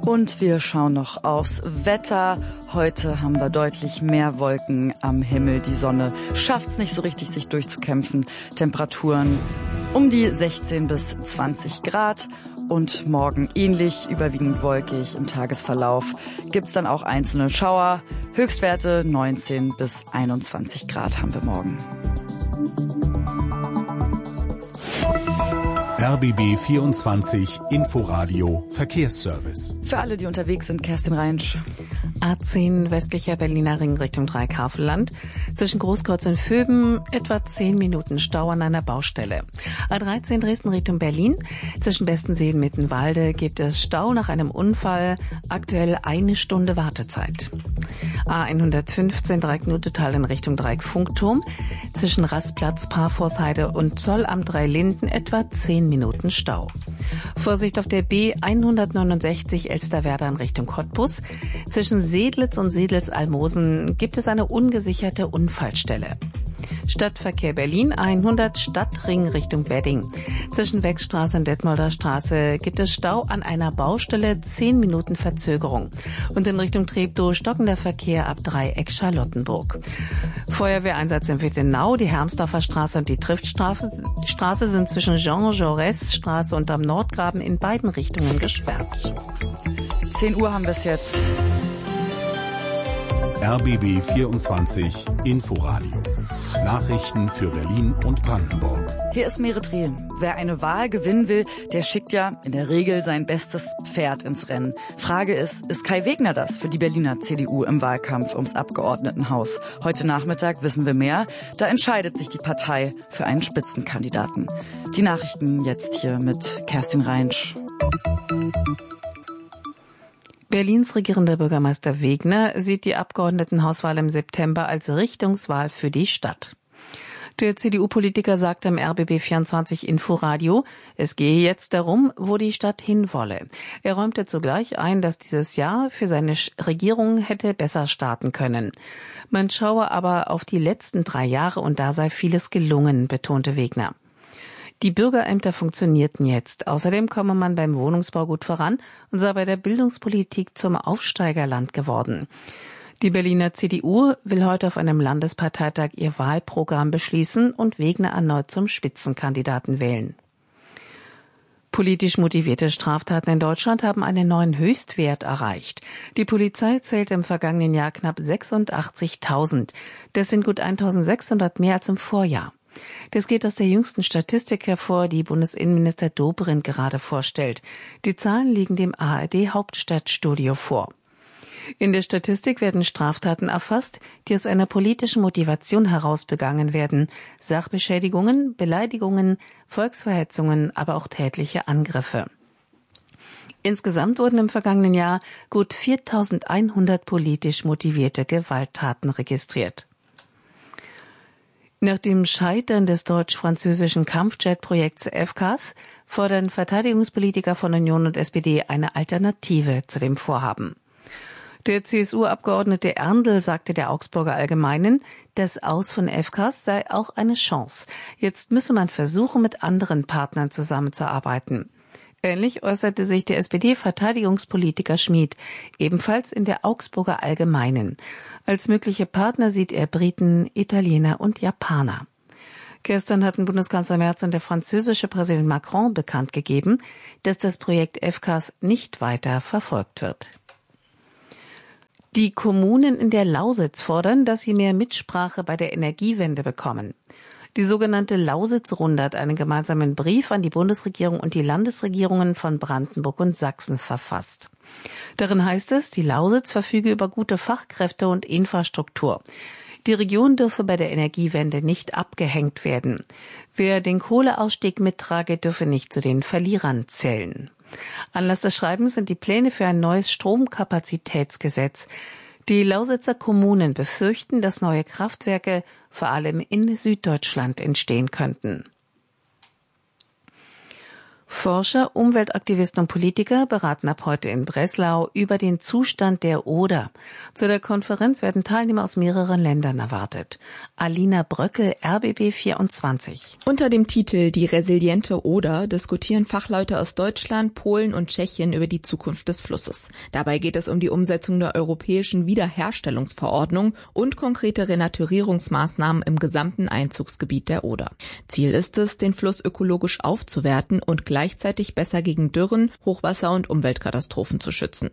Und wir schauen noch aufs Wetter. Heute haben wir deutlich mehr Wolken am Himmel. Die Sonne schafft es nicht so richtig, sich durchzukämpfen. Temperaturen um die 16 bis 20 Grad. Und morgen ähnlich, überwiegend wolkig. Im Tagesverlauf gibt's dann auch einzelne Schauer. Höchstwerte 19 bis 21 Grad haben wir morgen. RBB 24 Inforadio Verkehrsservice. Für alle, die unterwegs sind, Kerstin Reinsch. A10 westlicher Berliner Ring Richtung Dreihavelland. Zwischen Großkreuz und Vöben etwa 10 Minuten Stau an einer Baustelle. A13 Dresden Richtung Berlin. Zwischen Bestensee und Mittenwalde gibt es Stau nach einem Unfall. Aktuell 1 Stunde Wartezeit. A115 Dreieck-Nutetal in Richtung Dreieck-Funkturm. Zwischen Rastplatz, Parforceheide und Zollamt Dreilinden etwa 10 Minuten Stau. Vorsicht auf der B169 Elsterwerda in Richtung Cottbus. Zwischen Sedlitz und Sedlitz-Almosen gibt es eine ungesicherte Unfallstelle. Stadtverkehr Berlin 100 Stadtring Richtung Wedding. Zwischen Wechsstraße und Detmolder Straße gibt es Stau an einer Baustelle, 10 Minuten Verzögerung. Und in Richtung Treptow stockender Verkehr ab Dreieck Charlottenburg. Feuerwehreinsatz in Wittenau, die Hermsdorfer Straße und die Triftstraße sind zwischen Jean-Jaurès Straße und am Nordgraben in beiden Richtungen gesperrt. 10 Uhr haben wir es jetzt. RBB 24 Inforadio. Nachrichten für Berlin und Brandenburg. Hier ist Merit Rehl. Wer eine Wahl gewinnen will, der schickt ja in der Regel sein bestes Pferd ins Rennen. Frage ist Kai Wegner das für die Berliner CDU im Wahlkampf ums Abgeordnetenhaus? Heute Nachmittag wissen wir mehr. Da entscheidet sich die Partei für einen Spitzenkandidaten. Die Nachrichten jetzt hier mit Kerstin Reinsch. Berlins regierender Bürgermeister Wegner sieht die Abgeordnetenhauswahl im September als Richtungswahl für die Stadt. Der CDU-Politiker sagt am RBB 24 Inforadio, es gehe jetzt darum, wo die Stadt hinwolle. Er räumte zugleich ein, dass dieses Jahr für seine Regierung hätte besser starten können. Man schaue aber auf die letzten 3 Jahre und da sei vieles gelungen, betonte Wegner. Die Bürgerämter funktionierten jetzt. Außerdem komme man beim Wohnungsbau gut voran und sei bei der Bildungspolitik zum Aufsteigerland geworden. Die Berliner CDU will heute auf einem Landesparteitag ihr Wahlprogramm beschließen und Wegner erneut zum Spitzenkandidaten wählen. Politisch motivierte Straftaten in Deutschland haben einen neuen Höchstwert erreicht. Die Polizei zählte im vergangenen Jahr knapp 86.000. Das sind gut 1.600 mehr als im Vorjahr. Das geht aus der jüngsten Statistik hervor, die Bundesinnenminister Dobrindt gerade vorstellt. Die Zahlen liegen dem ARD-Hauptstadtstudio vor. In der Statistik werden Straftaten erfasst, die aus einer politischen Motivation heraus begangen werden. Sachbeschädigungen, Beleidigungen, Volksverhetzungen, aber auch tätliche Angriffe. Insgesamt wurden im vergangenen Jahr gut 4.100 politisch motivierte Gewalttaten registriert. Nach dem Scheitern des deutsch-französischen Kampfjet-Projekts FCAS fordern Verteidigungspolitiker von Union und SPD eine Alternative zu dem Vorhaben. Der CSU-Abgeordnete Erndl sagte der Augsburger Allgemeinen, das Aus von FCAS sei auch eine Chance. Jetzt müsse man versuchen, mit anderen Partnern zusammenzuarbeiten. Ähnlich äußerte sich der SPD-Verteidigungspolitiker Schmid, ebenfalls in der Augsburger Allgemeinen. Als mögliche Partner sieht er Briten, Italiener und Japaner. Gestern hatten Bundeskanzler Merz und der französische Präsident Macron bekannt gegeben, dass das Projekt FCAS nicht weiter verfolgt wird. Die Kommunen in der Lausitz fordern, dass sie mehr Mitsprache bei der Energiewende bekommen. Die sogenannte Lausitzrunde hat einen gemeinsamen Brief an die Bundesregierung und die Landesregierungen von Brandenburg und Sachsen verfasst. Darin heißt es, die Lausitz verfüge über gute Fachkräfte und Infrastruktur. Die Region dürfe bei der Energiewende nicht abgehängt werden. Wer den Kohleausstieg mittrage, dürfe nicht zu den Verlierern zählen. Anlass des Schreibens sind die Pläne für ein neues Stromkapazitätsgesetz. Die Lausitzer Kommunen befürchten, dass neue Kraftwerke vor allem in Süddeutschland entstehen könnten. Forscher, Umweltaktivisten und Politiker beraten ab heute in Breslau über den Zustand der Oder. Zu der Konferenz werden Teilnehmer aus mehreren Ländern erwartet. Alina Bröckel, RBB 24. Unter dem Titel Die resiliente Oder diskutieren Fachleute aus Deutschland, Polen und Tschechien über die Zukunft des Flusses. Dabei geht es um die Umsetzung der europäischen Wiederherstellungsverordnung und konkrete Renaturierungsmaßnahmen im gesamten Einzugsgebiet der Oder. Ziel ist es, den Fluss ökologisch aufzuwerten und gleichzeitig besser gegen Dürren, Hochwasser und Umweltkatastrophen zu schützen.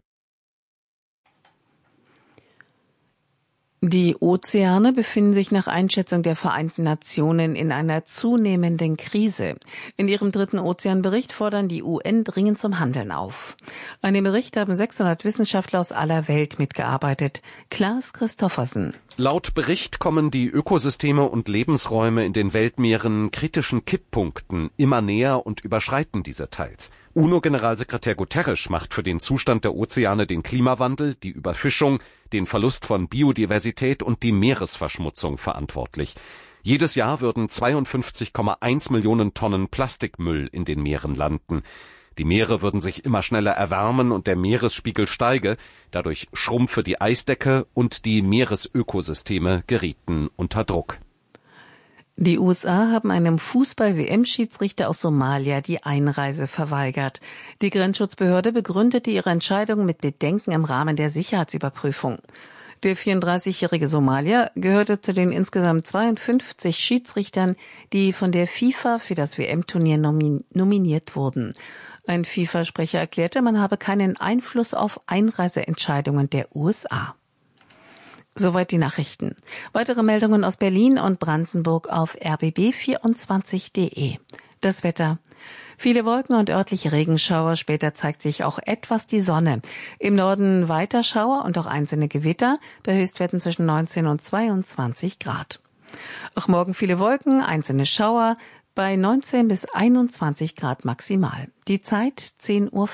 Die Ozeane befinden sich nach Einschätzung der Vereinten Nationen in einer zunehmenden Krise. In ihrem 3. Ozeanbericht fordern die UN dringend zum Handeln auf. An dem Bericht haben 600 Wissenschaftler aus aller Welt mitgearbeitet. Klaas Christoffersen. Laut Bericht kommen die Ökosysteme und Lebensräume in den Weltmeeren kritischen Kipppunkten immer näher und überschreiten diese teils. UNO-Generalsekretär Guterres macht für den Zustand der Ozeane den Klimawandel, die Überfischung, den Verlust von Biodiversität und die Meeresverschmutzung verantwortlich. Jedes Jahr würden 52,1 Millionen Tonnen Plastikmüll in den Meeren landen. Die Meere würden sich immer schneller erwärmen und der Meeresspiegel steige, dadurch schrumpfe die Eisdecke und die Meeresökosysteme gerieten unter Druck. Die USA haben einem Fußball-WM-Schiedsrichter aus Somalia die Einreise verweigert. Die Grenzschutzbehörde begründete ihre Entscheidung mit Bedenken im Rahmen der Sicherheitsüberprüfung. Der 34-jährige Somalier gehörte zu den insgesamt 52 Schiedsrichtern, die von der FIFA für das WM-Turnier nominiert wurden. Ein FIFA-Sprecher erklärte, man habe keinen Einfluss auf Einreiseentscheidungen der USA. Soweit die Nachrichten. Weitere Meldungen aus Berlin und Brandenburg auf rbb24.de. Das Wetter. Viele Wolken und örtliche Regenschauer, später zeigt sich auch etwas die Sonne. Im Norden weiter Schauer und auch einzelne Gewitter, bei Höchstwerten zwischen 19 und 22 Grad. Auch morgen viele Wolken, einzelne Schauer, bei 19 bis 21 Grad maximal. Die Zeit 10:05 Uhr.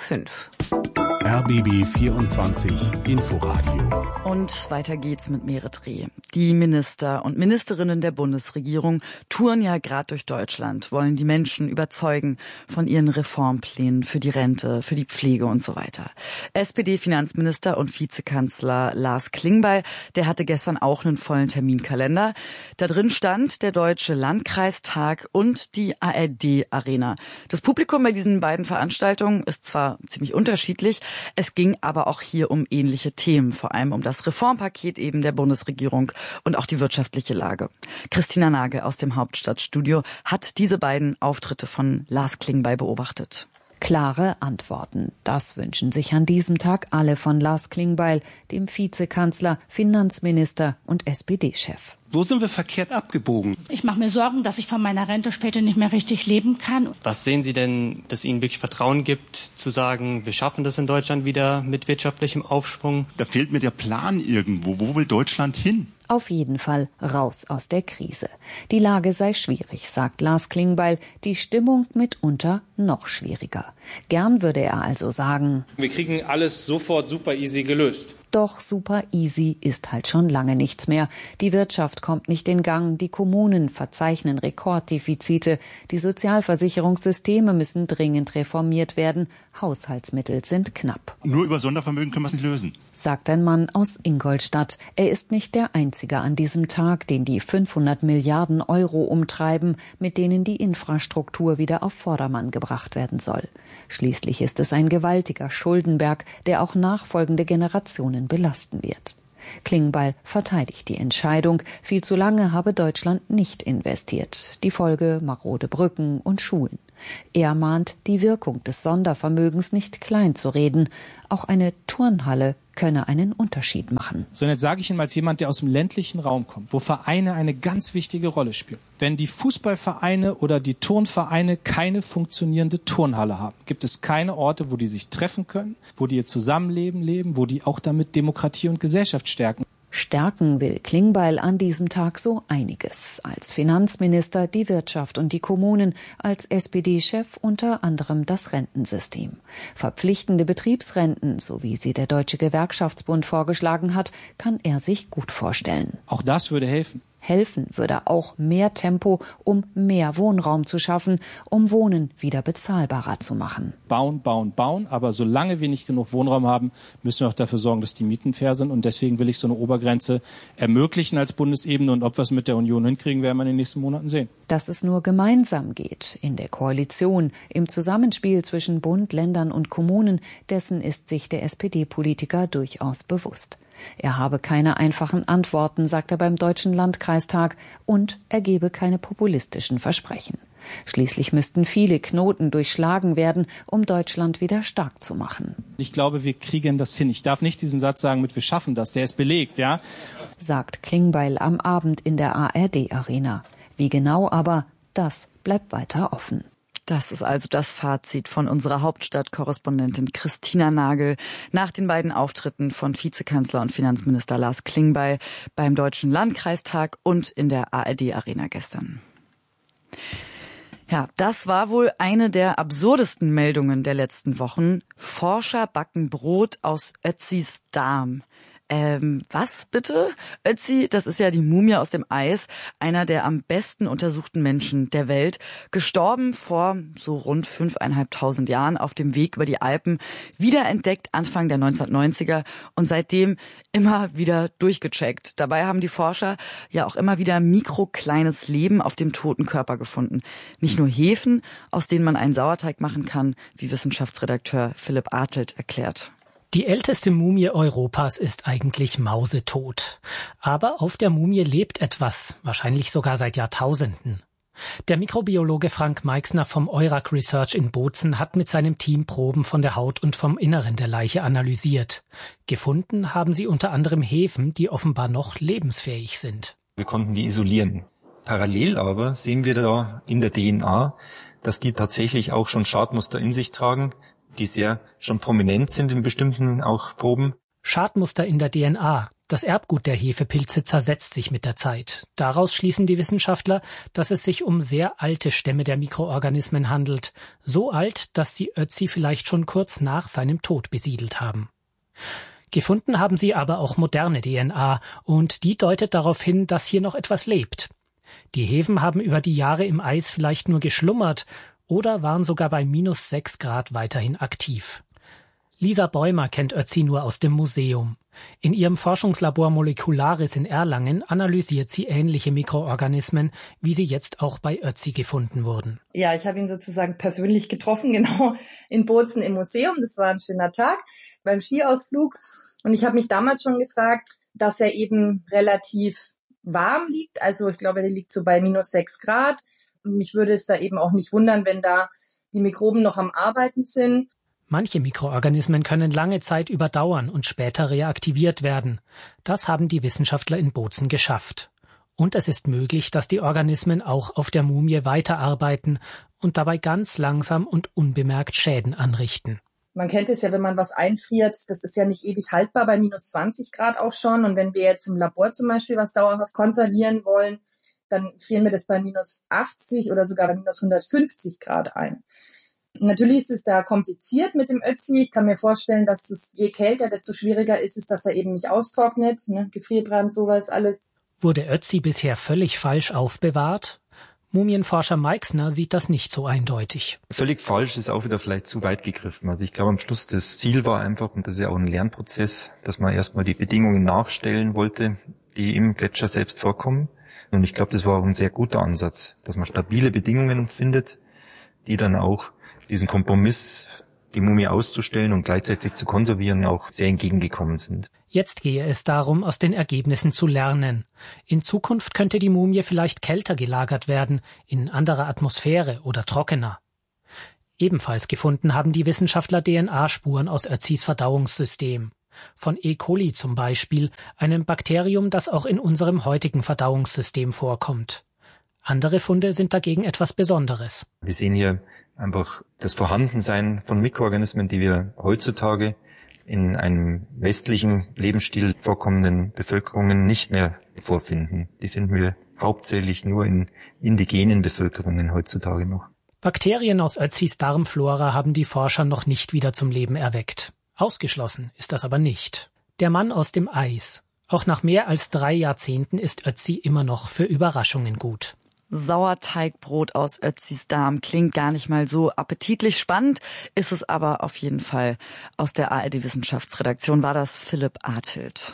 RBB 24 Inforadio. Und weiter geht's mit Meretri. Die Minister und Ministerinnen der Bundesregierung touren ja gerade durch Deutschland, wollen die Menschen überzeugen von ihren Reformplänen für die Rente, für die Pflege und so weiter. SPD-Finanzminister und Vizekanzler Lars Klingbeil, der hatte gestern auch einen vollen Terminkalender. Da drin stand der Deutsche Landkreistag und die ARD-Arena. Das Publikum bei diesen beiden Veranstaltungen ist zwar ziemlich unterschiedlich, es ging aber auch hier um ähnliche Themen, vor allem um das Reformpaket eben der Bundesregierung und auch die wirtschaftliche Lage. Christina Nagel aus dem Hauptstadtstudio hat diese beiden Auftritte von Lars Klingbeil beobachtet. Klare Antworten. Das wünschen sich an diesem Tag alle von Lars Klingbeil, dem Vizekanzler, Finanzminister und SPD-Chef. Wo sind wir verkehrt abgebogen? Ich mache mir Sorgen, dass ich von meiner Rente später nicht mehr richtig leben kann. Was sehen Sie denn, dass Ihnen wirklich Vertrauen gibt, zu sagen, wir schaffen das in Deutschland wieder mit wirtschaftlichem Aufschwung? Da fehlt mir der Plan irgendwo. Wo will Deutschland hin? Auf jeden Fall raus aus der Krise. Die Lage sei schwierig, sagt Lars Klingbeil, die Stimmung mitunter noch schwieriger. Gern würde er also sagen, wir kriegen alles sofort super easy gelöst. Doch super easy ist halt schon lange nichts mehr. Die Wirtschaft kommt nicht in Gang, die Kommunen verzeichnen Rekorddefizite, die Sozialversicherungssysteme müssen dringend reformiert werden, Haushaltsmittel sind knapp. Nur über Sondervermögen können wir es nicht lösen, sagt ein Mann aus Ingolstadt. Er ist nicht der Einzige an diesem Tag, den die 500 Milliarden Euro umtreiben, mit denen die Infrastruktur wieder auf Vordermann gebracht werden soll. Schließlich ist es ein gewaltiger Schuldenberg, der auch nachfolgende Generationen belasten wird. Klingbeil verteidigt die Entscheidung, viel zu lange habe Deutschland nicht investiert. Die Folge marode Brücken und Schulen. Er mahnt, die Wirkung des Sondervermögens nicht klein zu reden. Auch eine Turnhalle könne einen Unterschied machen. So, und jetzt sage ich Ihnen als jemand, der aus dem ländlichen Raum kommt, wo Vereine eine ganz wichtige Rolle spielen. Wenn die Fußballvereine oder die Turnvereine keine funktionierende Turnhalle haben, gibt es keine Orte, wo die sich treffen können, wo die ihr Zusammenleben leben, wo die auch damit Demokratie und Gesellschaft stärken. Stärken will Klingbeil an diesem Tag so einiges. Als Finanzminister die Wirtschaft und die Kommunen, als SPD-Chef unter anderem das Rentensystem. Verpflichtende Betriebsrenten, so wie sie der Deutsche Gewerkschaftsbund vorgeschlagen hat, kann er sich gut vorstellen. Auch das würde helfen. Helfen würde auch mehr Tempo, um mehr Wohnraum zu schaffen, um Wohnen wieder bezahlbarer zu machen. Bauen, bauen, bauen, aber solange wir nicht genug Wohnraum haben, müssen wir auch dafür sorgen, dass die Mieten fair sind. Und deswegen will ich so eine Obergrenze ermöglichen als Bundesebene. Und ob wir es mit der Union hinkriegen, werden wir in den nächsten Monaten sehen. Dass es nur gemeinsam geht, in der Koalition, im Zusammenspiel zwischen Bund, Ländern und Kommunen, dessen ist sich der SPD-Politiker durchaus bewusst. Er habe keine einfachen Antworten, sagt er beim Deutschen Landkreistag, und er gebe keine populistischen Versprechen. Schließlich müssten viele Knoten durchschlagen werden, um Deutschland wieder stark zu machen. Ich glaube, wir kriegen das hin. Ich darf nicht diesen Satz sagen mit wir schaffen das, der ist belegt, ja? Sagt Klingbeil am Abend in der ARD-Arena. Wie genau aber, das bleibt weiter offen. Das ist also das Fazit von unserer Hauptstadtkorrespondentin Christina Nagel nach den beiden Auftritten von Vizekanzler und Finanzminister Lars Klingbeil beim Deutschen Landkreistag und in der ARD-Arena gestern. Ja, das war wohl eine der absurdesten Meldungen der letzten Wochen. Forscher backen Brot aus Ötzis Darm. Was bitte? Ötzi, das ist ja die Mumie aus dem Eis, einer der am besten untersuchten Menschen der Welt, gestorben vor so rund 5.500 Jahren auf dem Weg über die Alpen, wiederentdeckt Anfang der 1990er und seitdem immer wieder durchgecheckt. Dabei haben die Forscher ja auch immer wieder mikrokleines Leben auf dem toten Körper gefunden. Nicht nur Hefen, aus denen man einen Sauerteig machen kann, wie Wissenschaftsredakteur Philipp Artelt erklärt. Die älteste Mumie Europas ist eigentlich mausetot. Aber auf der Mumie lebt etwas, wahrscheinlich sogar seit Jahrtausenden. Der Mikrobiologe Frank Meixner vom Eurac Research in Bozen hat mit seinem Team Proben von der Haut und vom Inneren der Leiche analysiert. Gefunden haben sie unter anderem Hefen, die offenbar noch lebensfähig sind. Wir konnten die isolieren. Parallel aber sehen wir da in der DNA, dass die tatsächlich auch schon Schadmuster in sich tragen, die sehr schon prominent sind in bestimmten auch Proben. Schadmuster in der DNA. Das Erbgut der Hefepilze zersetzt sich mit der Zeit. Daraus schließen die Wissenschaftler, dass es sich um sehr alte Stämme der Mikroorganismen handelt. So alt, dass sie Ötzi vielleicht schon kurz nach seinem Tod besiedelt haben. Gefunden haben sie aber auch moderne DNA und die deutet darauf hin, dass hier noch etwas lebt. Die Hefen haben über die Jahre im Eis vielleicht nur geschlummert oder waren sogar bei -6 Grad weiterhin aktiv. Lisa Bäumer kennt Ötzi nur aus dem Museum. In ihrem Forschungslabor Molekularis in Erlangen analysiert sie ähnliche Mikroorganismen, wie sie jetzt auch bei Ötzi gefunden wurden. Ja, ich habe ihn sozusagen persönlich getroffen, genau in Bozen im Museum. Das war ein schöner Tag beim Skiausflug. Und ich habe mich damals schon gefragt, dass er eben relativ warm liegt. Also ich glaube, der liegt so bei -6 Grad. Und mich würde es da eben auch nicht wundern, wenn da die Mikroben noch am Arbeiten sind. Manche Mikroorganismen können lange Zeit überdauern und später reaktiviert werden. Das haben die Wissenschaftler in Bozen geschafft. Und es ist möglich, dass die Organismen auch auf der Mumie weiterarbeiten und dabei ganz langsam und unbemerkt Schäden anrichten. Man kennt es ja, wenn man was einfriert, das ist ja nicht ewig haltbar, bei -20 Grad auch schon. Und wenn wir jetzt im Labor zum Beispiel was dauerhaft konservieren wollen, dann frieren wir das bei -80 oder sogar bei -150 Grad ein. Natürlich ist es da kompliziert mit dem Ötzi. Ich kann mir vorstellen, dass das je kälter, desto schwieriger ist es, dass er eben nicht austrocknet. Ne? Gefrierbrand, sowas, alles. Wurde Ötzi bisher völlig falsch aufbewahrt? Mumienforscher Meixner sieht das nicht so eindeutig. Völlig falsch ist auch wieder vielleicht zu weit gegriffen. Also ich glaube, am Schluss das Ziel war einfach, und das ist ja auch ein Lernprozess, dass man erstmal die Bedingungen nachstellen wollte, die im Gletscher selbst vorkommen. Und ich glaube, das war auch ein sehr guter Ansatz, dass man stabile Bedingungen findet, die dann auch diesen Kompromiss, die Mumie auszustellen und gleichzeitig zu konservieren, auch sehr entgegengekommen sind. Jetzt gehe es darum, aus den Ergebnissen zu lernen. In Zukunft könnte die Mumie vielleicht kälter gelagert werden, in anderer Atmosphäre oder trockener. Ebenfalls gefunden haben die Wissenschaftler DNA-Spuren aus Ötzis Verdauungssystem. Von E. coli zum Beispiel, einem Bakterium, das auch in unserem heutigen Verdauungssystem vorkommt. Andere Funde sind dagegen etwas Besonderes. Wir sehen hier einfach das Vorhandensein von Mikroorganismen, die wir heutzutage in einem westlichen Lebensstil vorkommenden Bevölkerungen nicht mehr vorfinden. Die finden wir hauptsächlich nur in indigenen Bevölkerungen heutzutage noch. Bakterien aus Ötzis Darmflora haben die Forscher noch nicht wieder zum Leben erweckt. Ausgeschlossen ist das aber nicht. Der Mann aus dem Eis. Auch nach mehr als 3 Jahrzehnten ist Ötzi immer noch für Überraschungen gut. Sauerteigbrot aus Ötzis Darm klingt gar nicht mal so appetitlich. Spannend ist es aber auf jeden Fall. Aus der ARD-Wissenschaftsredaktion war das Philipp Arthild.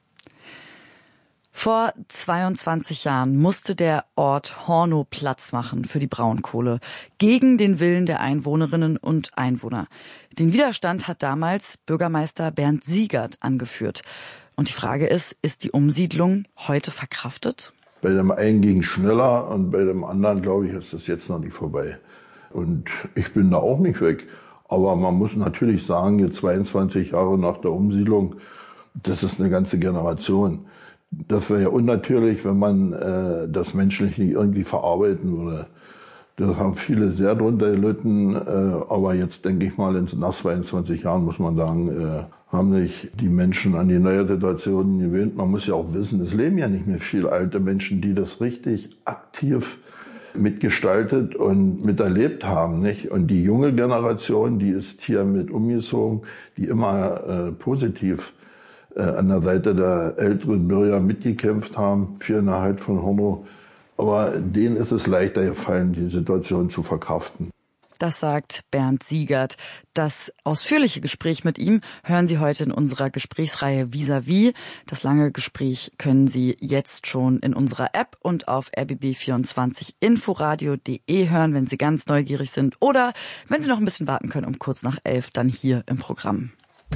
Vor 22 Jahren musste der Ort Hornow Platz machen für die Braunkohle, gegen den Willen der Einwohnerinnen und Einwohner. Den Widerstand hat damals Bürgermeister Bernd Siegert angeführt. Und die Frage ist die Umsiedlung heute verkraftet? Bei dem einen ging es schneller und bei dem anderen, glaube ich, ist das jetzt noch nicht vorbei. Und ich bin da auch nicht weg. Aber man muss natürlich sagen, jetzt 22 Jahre nach der Umsiedlung, das ist eine ganze Generation. Das wäre ja unnatürlich, wenn man das menschlich nicht irgendwie verarbeiten würde. Da haben viele sehr drunter gelitten. Aber jetzt denke ich mal, nach 22 Jahren muss man sagen, haben sich die Menschen an die neue Situation gewöhnt. Man muss ja auch wissen, es leben ja nicht mehr viele alte Menschen, die das richtig aktiv mitgestaltet und miterlebt haben, nicht? Und die junge Generation, die ist hier mit umgezogen, die immer positiv an der Seite der älteren Bürger mitgekämpft haben für den Erhalt von Hornow. Aber denen ist es leichter gefallen, die Situation zu verkraften. Das sagt Bernd Siegert. Das ausführliche Gespräch mit ihm hören Sie heute in unserer Gesprächsreihe Vis-à-vis. Das lange Gespräch können Sie jetzt schon in unserer App und auf rbb24inforadio.de hören, wenn Sie ganz neugierig sind. Oder wenn Sie noch ein bisschen warten können, um kurz nach 11 dann hier im Programm.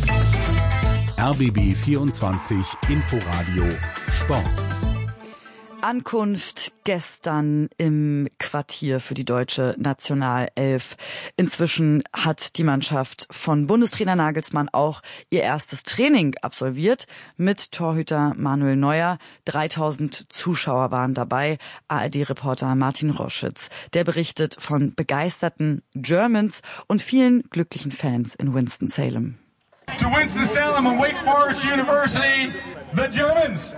RBB24 Inforadio Sport. Ankunft gestern im Quartier für die deutsche Nationalelf. Inzwischen hat die Mannschaft von Bundestrainer Nagelsmann auch ihr erstes Training absolviert mit Torhüter Manuel Neuer. 3000 Zuschauer waren dabei. ARD-Reporter Martin Roschitz, der berichtet von begeisterten Germans und vielen glücklichen Fans in Winston-Salem. To Winston-Salem and Wake Forest University, the Germans.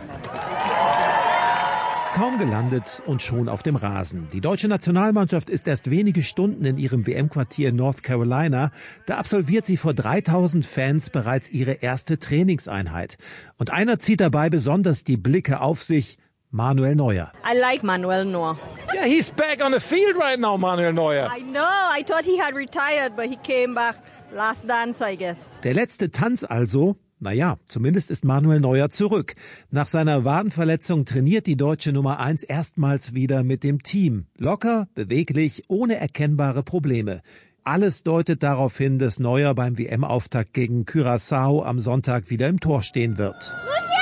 Kaum gelandet und schon auf dem Rasen. Die deutsche Nationalmannschaft ist erst wenige Stunden in ihrem WM-Quartier in North Carolina. Da absolviert sie vor 3000 Fans bereits ihre erste Trainingseinheit. Und einer zieht dabei besonders die Blicke auf sich: Manuel Neuer. I like Manuel Neuer. Yeah, he's back on the field right now, Manuel Neuer. I know. I thought he had retired, but he came back. Last dance, I guess. Der letzte Tanz also. Naja, zumindest ist Manuel Neuer zurück. Nach seiner Wadenverletzung trainiert die deutsche Nummer 1 erstmals wieder mit dem Team. Locker, beweglich, ohne erkennbare Probleme. Alles deutet darauf hin, dass Neuer beim WM-Auftakt gegen Curaçao am Sonntag wieder im Tor stehen wird.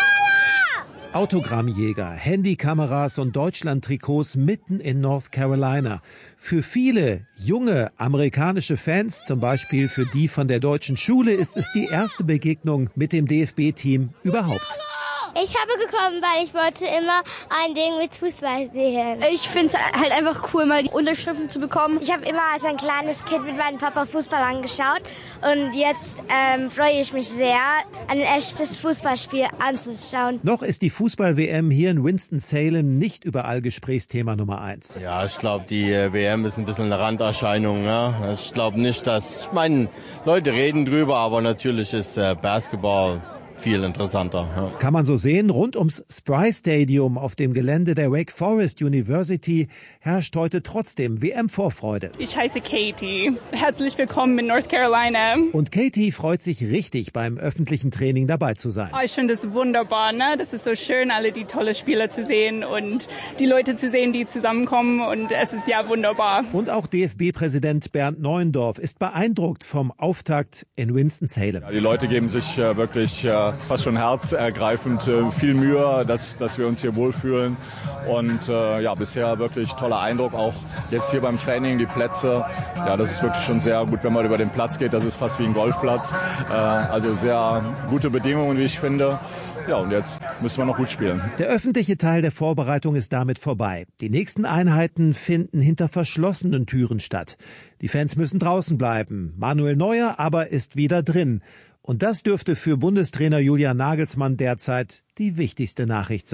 Autogrammjäger, Handykameras und Deutschland-Trikots mitten in North Carolina. Für viele junge amerikanische Fans, zum Beispiel für die von der deutschen Schule, ist es die erste Begegnung mit dem DFB-Team überhaupt. Ich habe gekommen, weil ich wollte immer ein Ding mit Fußball sehen. Ich finde es halt einfach cool, mal die Unterschriften zu bekommen. Ich habe immer als ein kleines Kind mit meinem Papa Fußball angeschaut und jetzt freue ich mich sehr, ein echtes Fußballspiel anzuschauen. Noch ist die Fußball-WM hier in Winston-Salem nicht überall Gesprächsthema Nummer 1. Ja, ich glaube, die WM ist ein bisschen eine Randerscheinung. Ne? Ich glaube nicht, Leute reden drüber, aber natürlich ist Basketball viel interessanter. Ja. Kann man so sehen, rund ums Spry Stadium auf dem Gelände der Wake Forest University herrscht heute trotzdem WM-Vorfreude. Ich heiße Katie. Herzlich willkommen in North Carolina. Und Katie freut sich richtig, beim öffentlichen Training dabei zu sein. Ich finde es wunderbar, ne? Das ist so schön, alle die tolle Spieler zu sehen und die Leute zu sehen, die zusammenkommen, und es ist ja wunderbar. Und auch DFB-Präsident Bernd Neuendorf ist beeindruckt vom Auftakt in Winston-Salem. Ja, die Leute geben sich wirklich fast schon herzergreifend viel Mühe, dass wir uns hier wohlfühlen. Und bisher wirklich toller Eindruck, auch jetzt hier beim Training, die Plätze. Ja, das ist wirklich schon sehr gut, wenn man über den Platz geht. Das ist fast wie ein Golfplatz. Also sehr gute Bedingungen, wie ich finde. Ja, und jetzt müssen wir noch gut spielen. Der öffentliche Teil der Vorbereitung ist damit vorbei. Die nächsten Einheiten finden hinter verschlossenen Türen statt. Die Fans müssen draußen bleiben. Manuel Neuer aber ist wieder drin. Und das dürfte für Bundestrainer Julian Nagelsmann derzeit die wichtigste Nachricht sein.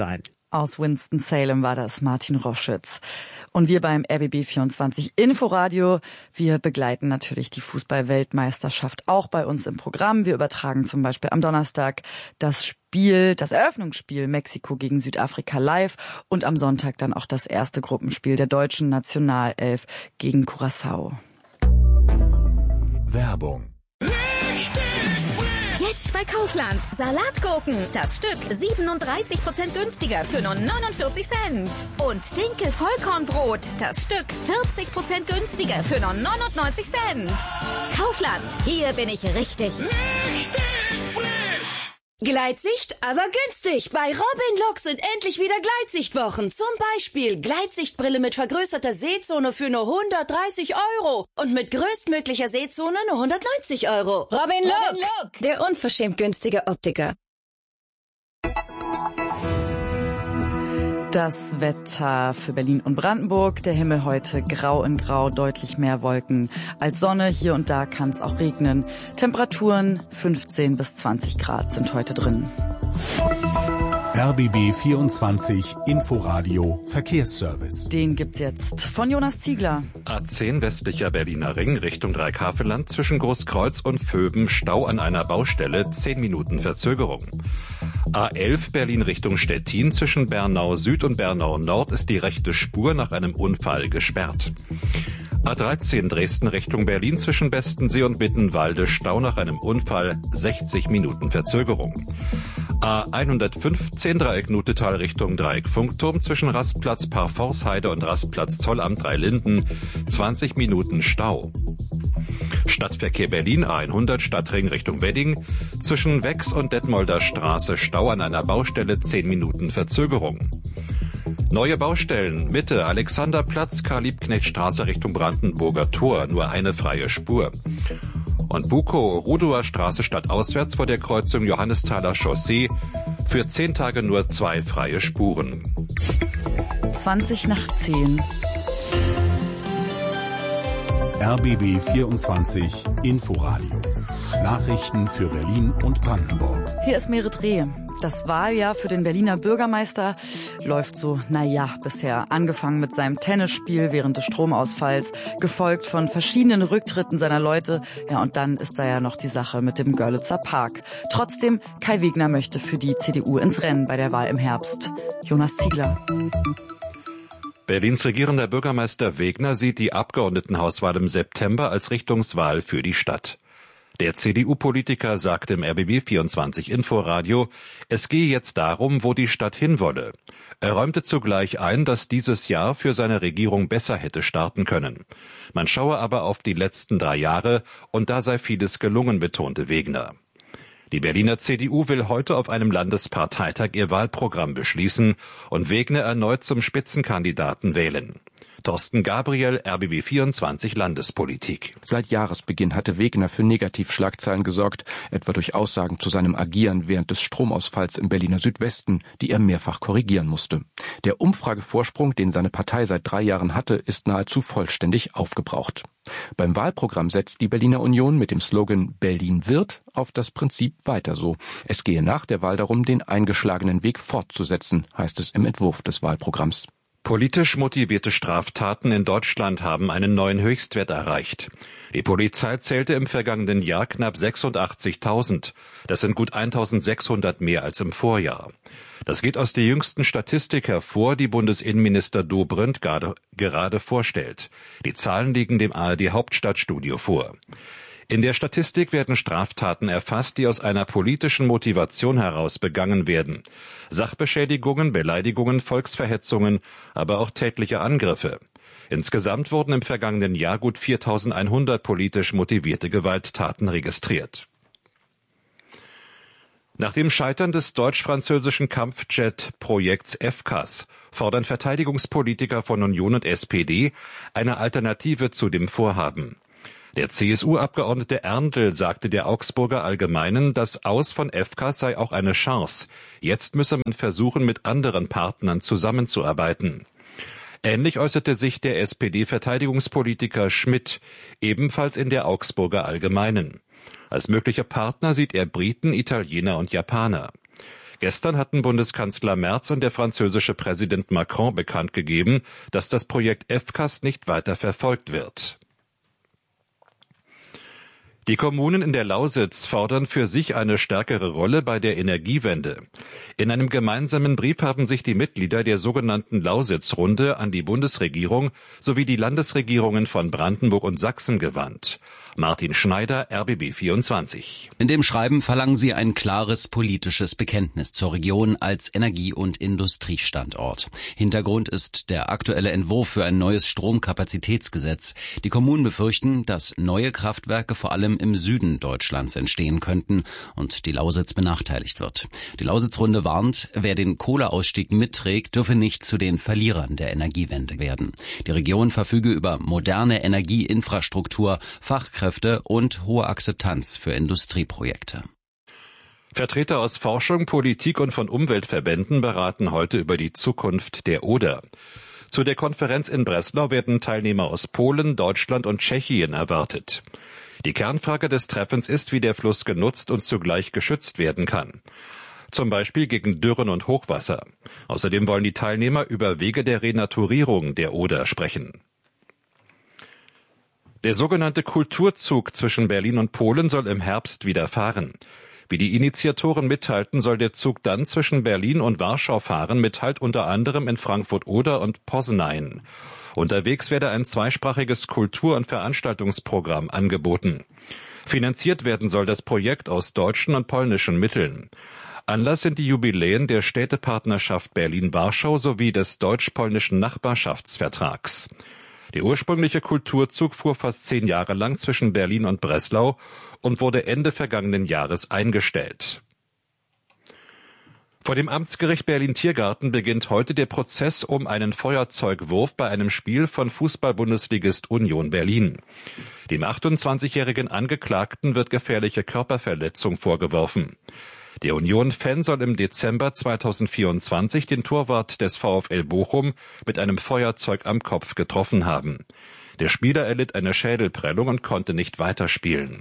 Aus Winston-Salem war das Martin Roschitz. Und wir beim RBB24 Inforadio, wir begleiten natürlich die Fußball-Weltmeisterschaft auch bei uns im Programm. Wir übertragen zum Beispiel am Donnerstag das Eröffnungsspiel Mexiko gegen Südafrika live und am Sonntag dann auch das erste Gruppenspiel der deutschen Nationalelf gegen Curaçao. Werbung. Jetzt bei Kaufland. Salatgurken. Das Stück 37% günstiger für nur 49 Cent. Und Dinkel Vollkornbrot. Das Stück 40% günstiger für nur 99 Cent. Kaufland. Hier bin ich richtig. Gleitsicht, aber günstig. Bei Robin Look sind endlich wieder Gleitsichtwochen. Zum Beispiel Gleitsichtbrille mit vergrößerter Sehzone für nur 130 € und mit größtmöglicher Sehzone nur 190 €. Robin Look, der unverschämt günstige Optiker. Das Wetter für Berlin und Brandenburg. Der Himmel heute grau in grau, deutlich mehr Wolken als Sonne. Hier und da kann es auch regnen. Temperaturen 15 bis 20 Grad sind heute drin. RBB 24 Inforadio Verkehrsservice. Den gibt jetzt von Jonas Ziegler. A10 westlicher Berliner Ring Richtung Dreikafeland zwischen Großkreuz und Vöben Stau an einer Baustelle, 10 Minuten Verzögerung. A11 Berlin Richtung Stettin zwischen Bernau Süd und Bernau Nord ist die rechte Spur nach einem Unfall gesperrt. A13 Dresden Richtung Berlin zwischen Bestensee und Mittenwalde Stau nach einem Unfall, 60 Minuten Verzögerung. A115 Dreieck Nutetal Richtung Dreieck Funkturm zwischen Rastplatz Parforceheide und Rastplatz Zollamt Dreilinden, 20 Minuten Stau. Stadtverkehr Berlin A100 Stadtring Richtung Wedding zwischen Wex und Detmolder Straße Stau an einer Baustelle, 10 Minuten Verzögerung. Neue Baustellen, Mitte, Alexanderplatz, Karl-Liebknecht-Straße Richtung Brandenburger Tor, nur eine freie Spur. Und Bukow, Rudower Straße stadtauswärts vor der Kreuzung Johannesthaler Chaussee, für 10 Tage nur 2 freie Spuren. 20 nach 10. RBB 24 Inforadio. Nachrichten für Berlin und Brandenburg. Hier ist Merit Reh. Das Wahljahr für den Berliner Bürgermeister läuft so, bisher. Angefangen mit seinem Tennisspiel während des Stromausfalls, gefolgt von verschiedenen Rücktritten seiner Leute. Ja, und dann ist da ja noch die Sache mit dem Görlitzer Park. Trotzdem, Kai Wegner möchte für die CDU ins Rennen bei der Wahl im Herbst. Jonas Ziegler. Berlins regierender Bürgermeister Wegner sieht die Abgeordnetenhauswahl im September als Richtungswahl für die Stadt. Der CDU-Politiker sagte im RBB24 Inforadio, es gehe jetzt darum, wo die Stadt hinwolle. Er räumte zugleich ein, dass dieses Jahr für seine Regierung besser hätte starten können. Man schaue aber auf die letzten 3 Jahre und da sei vieles gelungen, betonte Wegner. Die Berliner CDU will heute auf einem Landesparteitag ihr Wahlprogramm beschließen und Wegner erneut zum Spitzenkandidaten wählen. Thorsten Gabriel, RBB24 Landespolitik. Seit Jahresbeginn hatte Wegner für Negativschlagzeilen gesorgt, etwa durch Aussagen zu seinem Agieren während des Stromausfalls im Berliner Südwesten, die er mehrfach korrigieren musste. Der Umfragevorsprung, den seine Partei seit 3 Jahren hatte, ist nahezu vollständig aufgebraucht. Beim Wahlprogramm setzt die Berliner Union mit dem Slogan Berlin wird auf das Prinzip weiter so. Es gehe nach der Wahl darum, den eingeschlagenen Weg fortzusetzen, heißt es im Entwurf des Wahlprogramms. Politisch motivierte Straftaten in Deutschland haben einen neuen Höchstwert erreicht. Die Polizei zählte im vergangenen Jahr knapp 86.000. Das sind gut 1.600 mehr als im Vorjahr. Das geht aus der jüngsten Statistik hervor, die Bundesinnenminister Dobrindt gerade vorstellt. Die Zahlen liegen dem ARD-Hauptstadtstudio vor. In der Statistik werden Straftaten erfasst, die aus einer politischen Motivation heraus begangen werden. Sachbeschädigungen, Beleidigungen, Volksverhetzungen, aber auch tätliche Angriffe. Insgesamt wurden im vergangenen Jahr gut 4.100 politisch motivierte Gewalttaten registriert. Nach dem Scheitern des deutsch-französischen Kampfjet-Projekts FCAS fordern Verteidigungspolitiker von Union und SPD eine Alternative zu dem Vorhaben. Der CSU-Abgeordnete Erndl sagte der Augsburger Allgemeinen, das Aus von FCAS sei auch eine Chance. Jetzt müsse man versuchen, mit anderen Partnern zusammenzuarbeiten. Ähnlich äußerte sich der SPD-Verteidigungspolitiker Schmidt, ebenfalls in der Augsburger Allgemeinen. Als mögliche Partner sieht er Briten, Italiener und Japaner. Gestern hatten Bundeskanzler Merz und der französische Präsident Macron bekannt gegeben, dass das Projekt FCAS nicht weiter verfolgt wird. Die Kommunen in der Lausitz fordern für sich eine stärkere Rolle bei der Energiewende. In einem gemeinsamen Brief haben sich die Mitglieder der sogenannten Lausitzrunde an die Bundesregierung sowie die Landesregierungen von Brandenburg und Sachsen gewandt. Martin Schneider, RBB 24. In dem Schreiben verlangen sie ein klares politisches Bekenntnis zur Region als Energie- und Industriestandort. Hintergrund ist der aktuelle Entwurf für ein neues Stromkapazitätsgesetz. Die Kommunen befürchten, dass neue Kraftwerke vor allem im Süden Deutschlands entstehen könnten und die Lausitz benachteiligt wird. Die Lausitzrunde warnt, wer den Kohleausstieg mitträgt, dürfe nicht zu den Verlierern der Energiewende werden. Die Region verfüge über moderne Energieinfrastruktur, Fachkräfte und hohe Akzeptanz für Industrieprojekte. Vertreter aus Forschung, Politik und von Umweltverbänden beraten heute über die Zukunft der Oder. Zu der Konferenz in Breslau werden Teilnehmer aus Polen, Deutschland und Tschechien erwartet. Die Kernfrage des Treffens ist, wie der Fluss genutzt und zugleich geschützt werden kann. Zum Beispiel gegen Dürren und Hochwasser. Außerdem wollen die Teilnehmer über Wege der Renaturierung der Oder sprechen. Der sogenannte Kulturzug zwischen Berlin und Polen soll im Herbst wieder fahren. Wie die Initiatoren mitteilten, soll der Zug dann zwischen Berlin und Warschau fahren, mit Halt unter anderem in Frankfurt-Oder und Poznań. Unterwegs werde ein zweisprachiges Kultur- und Veranstaltungsprogramm angeboten. Finanziert werden soll das Projekt aus deutschen und polnischen Mitteln. Anlass sind die Jubiläen der Städtepartnerschaft Berlin-Warschau sowie des deutsch-polnischen Nachbarschaftsvertrags. Der ursprüngliche Kulturzug fuhr fast 10 Jahre lang zwischen Berlin und Breslau und wurde Ende vergangenen Jahres eingestellt. Vor dem Amtsgericht Berlin-Tiergarten beginnt heute der Prozess um einen Feuerzeugwurf bei einem Spiel von Fußball-Bundesligist Union Berlin. Dem 28-jährigen Angeklagten wird gefährliche Körperverletzung vorgeworfen. Der Union-Fan soll im Dezember 2024 den Torwart des VfL Bochum mit einem Feuerzeug am Kopf getroffen haben. Der Spieler erlitt eine Schädelprellung und konnte nicht weiterspielen.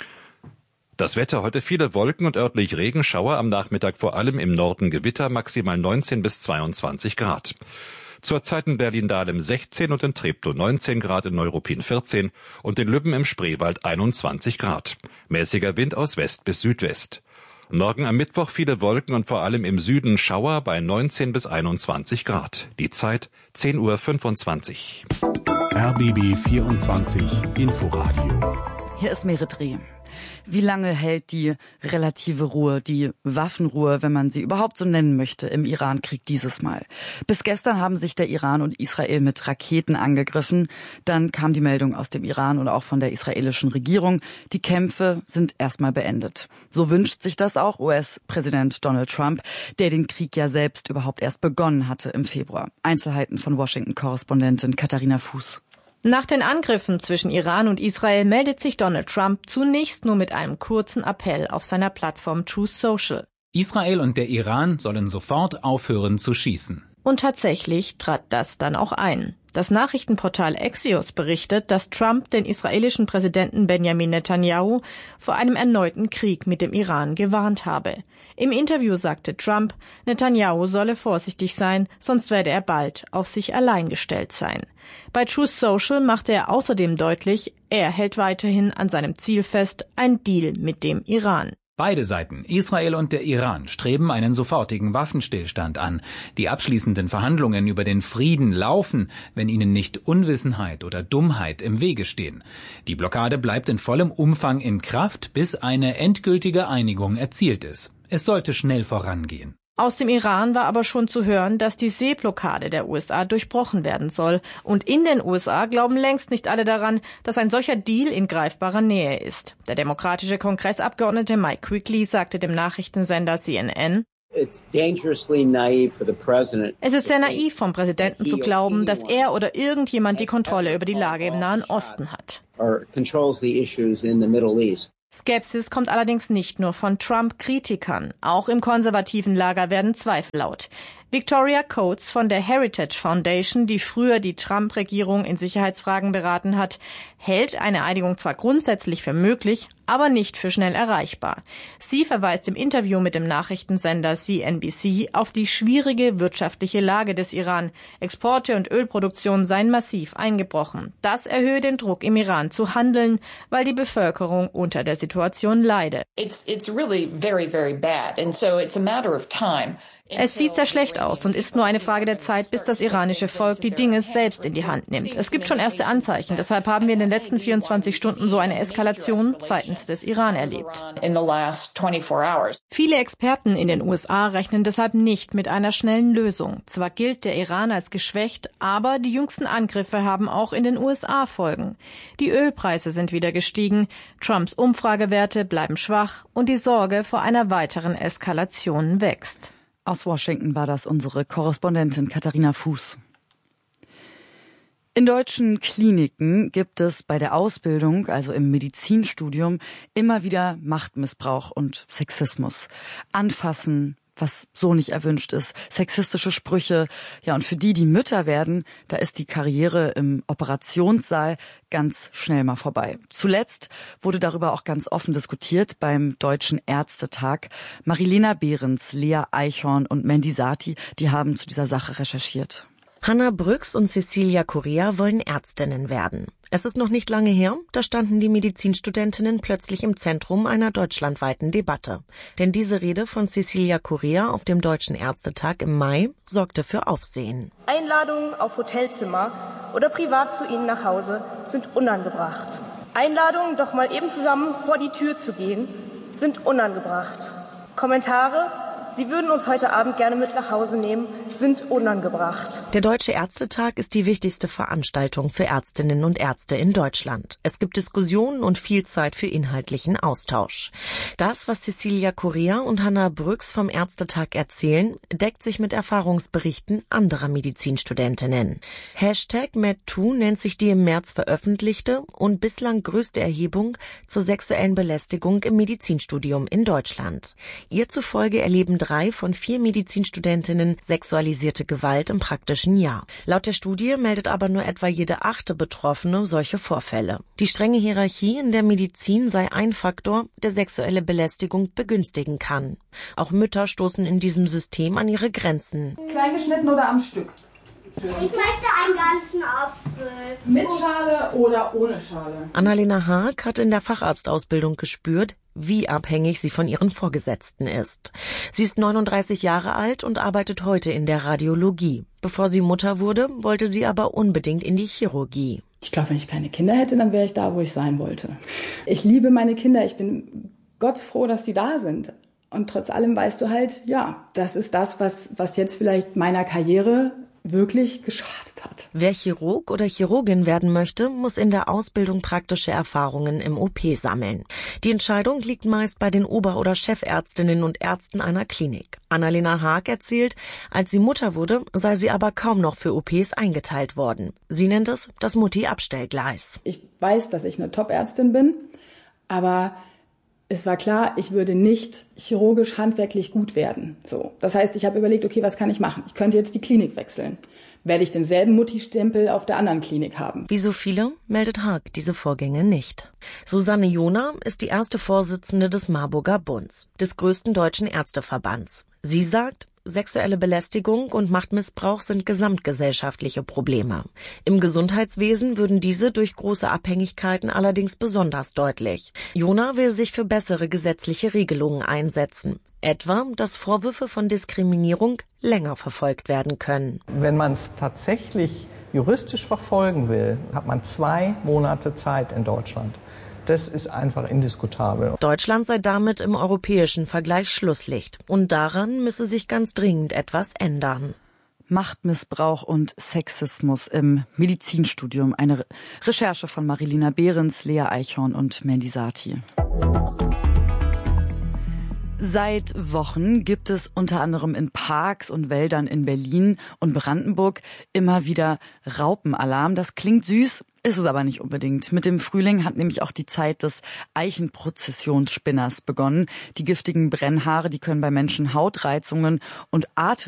Das Wetter: heute viele Wolken und örtlich Regenschauer, am Nachmittag vor allem im Norden Gewitter, maximal 19 bis 22 Grad. Zurzeit in Berlin-Dahlem 16 und in Treptow 19 Grad, in Neuruppin 14 und in Lübben im Spreewald 21 Grad. Mäßiger Wind aus West bis Südwest. Morgen am Mittwoch viele Wolken und vor allem im Süden Schauer bei 19 bis 21 Grad. Die Zeit 10:25 Uhr. RBB 24 Inforadio. Hier ist Merit Reh. Wie lange hält die relative Ruhe, die Waffenruhe, wenn man sie überhaupt so nennen möchte, im Irankrieg dieses Mal? Bis gestern haben sich der Iran und Israel mit Raketen angegriffen. Dann kam die Meldung aus dem Iran und auch von der israelischen Regierung. Die Kämpfe sind erstmal beendet. So wünscht sich das auch US-Präsident Donald Trump, der den Krieg ja selbst überhaupt erst begonnen hatte im Februar. Einzelheiten von Washington-Korrespondentin Katharina Fuß. Nach den Angriffen zwischen Iran und Israel meldet sich Donald Trump zunächst nur mit einem kurzen Appell auf seiner Plattform Truth Social. Israel und der Iran sollen sofort aufhören zu schießen. Und tatsächlich trat das dann auch ein. Das Nachrichtenportal Axios berichtet, dass Trump den israelischen Präsidenten Benjamin Netanyahu vor einem erneuten Krieg mit dem Iran gewarnt habe. Im Interview sagte Trump, Netanyahu solle vorsichtig sein, sonst werde er bald auf sich allein gestellt sein. Bei Truth Social machte er außerdem deutlich, er hält weiterhin an seinem Ziel fest, ein Deal mit dem Iran. Beide Seiten, Israel und der Iran, streben einen sofortigen Waffenstillstand an. Die abschließenden Verhandlungen über den Frieden laufen, wenn ihnen nicht Unwissenheit oder Dummheit im Wege stehen. Die Blockade bleibt in vollem Umfang in Kraft, bis eine endgültige Einigung erzielt ist. Es sollte schnell vorangehen. Aus dem Iran war aber schon zu hören, dass die Seeblockade der USA durchbrochen werden soll. Und in den USA glauben längst nicht alle daran, dass ein solcher Deal in greifbarer Nähe ist. Der demokratische Kongressabgeordnete Mike Quigley sagte dem Nachrichtensender CNN, es ist sehr naiv vom Präsidenten zu glauben, dass er oder irgendjemand die Kontrolle über die Lage im Nahen Osten hat. Skepsis kommt allerdings nicht nur von Trump-Kritikern. Auch im konservativen Lager werden Zweifel laut. Victoria Coates von der Heritage Foundation, die früher die Trump-Regierung in Sicherheitsfragen beraten hat, hält eine Einigung zwar grundsätzlich für möglich, aber nicht für schnell erreichbar. Sie verweist im Interview mit dem Nachrichtensender CNBC auf die schwierige wirtschaftliche Lage des Iran. Exporte und Ölproduktion seien massiv eingebrochen. Das erhöhe den Druck im Iran zu handeln, weil die Bevölkerung unter der Situation leide. It's really very, very bad. And so it's a matter of time. Es sieht sehr schlecht aus und ist nur eine Frage der Zeit, bis das iranische Volk die Dinge selbst in die Hand nimmt. Es gibt schon erste Anzeichen. Deshalb haben wir in den letzten 24 Stunden so eine Eskalation seitens des Iran erlebt. Viele Experten in den USA rechnen deshalb nicht mit einer schnellen Lösung. Zwar gilt der Iran als geschwächt, aber die jüngsten Angriffe haben auch in den USA Folgen. Die Ölpreise sind wieder gestiegen, Trumps Umfragewerte bleiben schwach und die Sorge vor einer weiteren Eskalation wächst. Aus Washington war das unsere Korrespondentin Katharina Fuß. In deutschen Kliniken gibt es bei der Ausbildung, also im Medizinstudium, immer wieder Machtmissbrauch und Sexismus. Anfassen, was so nicht erwünscht ist, sexistische Sprüche. Ja, und für die Mütter werden, da ist die Karriere im Operationssaal ganz schnell mal vorbei. Zuletzt wurde darüber auch ganz offen diskutiert beim Deutschen Ärztetag. Marilena Behrens, Lea Eichhorn und Mandy Sati, die haben zu dieser Sache recherchiert. Hannah Brüx und Cecilia Correa wollen Ärztinnen werden. Es ist noch nicht lange her, da standen die Medizinstudentinnen plötzlich im Zentrum einer deutschlandweiten Debatte. Denn diese Rede von Cecilia Correa auf dem Deutschen Ärztetag im Mai sorgte für Aufsehen. Einladungen auf Hotelzimmer oder privat zu Ihnen nach Hause sind unangebracht. Einladungen, doch mal eben zusammen vor die Tür zu gehen, sind unangebracht. Kommentare: Sie würden uns heute Abend gerne mit nach Hause nehmen, sind unangebracht. Der Deutsche Ärztetag ist die wichtigste Veranstaltung für Ärztinnen und Ärzte in Deutschland. Es gibt Diskussionen und viel Zeit für inhaltlichen Austausch. Das, was Cecilia Correa und Hannah Brüx vom Ärztetag erzählen, deckt sich mit Erfahrungsberichten anderer Medizinstudentinnen. #MedToo nennt sich die im März veröffentlichte und bislang größte Erhebung zur sexuellen Belästigung im Medizinstudium in Deutschland. Ihr zufolge erleben 3 von 4 Medizinstudentinnen sexualisierte Gewalt im praktischen Jahr. Laut der Studie meldet aber nur etwa jede 8. Betroffene solche Vorfälle. Die strenge Hierarchie in der Medizin sei ein Faktor, der sexuelle Belästigung begünstigen kann. Auch Mütter stoßen in diesem System an ihre Grenzen. Klein geschnitten oder am Stück? Ich möchte einen ganzen Apfel. Mit Schale oder ohne Schale? Annalena Haag hat in der Facharztausbildung gespürt, wie abhängig sie von ihren Vorgesetzten ist. Sie ist 39 Jahre alt und arbeitet heute in der Radiologie. Bevor sie Mutter wurde, wollte sie aber unbedingt in die Chirurgie. Ich glaube, wenn ich keine Kinder hätte, dann wäre ich da, wo ich sein wollte. Ich liebe meine Kinder. Ich bin gottsfroh, dass sie da sind. Und trotz allem weißt du halt, ja, das ist das, was jetzt vielleicht meiner Karriere wirklich geschadet hat. Wer Chirurg oder Chirurgin werden möchte, muss in der Ausbildung praktische Erfahrungen im OP sammeln. Die Entscheidung liegt meist bei den Ober- oder Chefärztinnen und Ärzten einer Klinik. Annalena Haag erzählt, als sie Mutter wurde, sei sie aber kaum noch für OPs eingeteilt worden. Sie nennt es das Mutti-Abstellgleis. Ich weiß, dass ich eine Top-Ärztin bin, aber es war klar, ich würde nicht chirurgisch handwerklich gut werden. So, das heißt, ich habe überlegt, okay, was kann ich machen? Ich könnte jetzt die Klinik wechseln. Werde ich denselben Mutti-Stempel auf der anderen Klinik haben? Wie so viele meldet Haag diese Vorgänge nicht. Susanne Johner ist die erste Vorsitzende des Marburger Bunds, des größten deutschen Ärzteverbands. Sie sagt, sexuelle Belästigung und Machtmissbrauch sind gesamtgesellschaftliche Probleme. Im Gesundheitswesen würden diese durch große Abhängigkeiten allerdings besonders deutlich. Johner will sich für bessere gesetzliche Regelungen einsetzen. Etwa, dass Vorwürfe von Diskriminierung länger verfolgt werden können. Wenn man es tatsächlich juristisch verfolgen will, hat man 2 Monate Zeit in Deutschland. Das ist einfach indiskutabel. Deutschland sei damit im europäischen Vergleich Schlusslicht. Und daran müsse sich ganz dringend etwas ändern. Machtmissbrauch und Sexismus im Medizinstudium. Eine Recherche von Marilena Behrens, Lea Eichhorn und Mandy Sati. Seit Wochen gibt es unter anderem in Parks und Wäldern in Berlin und Brandenburg immer wieder Raupenalarm. Das klingt süß, ist es aber nicht unbedingt. Mit dem Frühling hat nämlich auch die Zeit des Eichenprozessionsspinners begonnen. Die giftigen Brennhaare, die können bei Menschen Hautreizungen und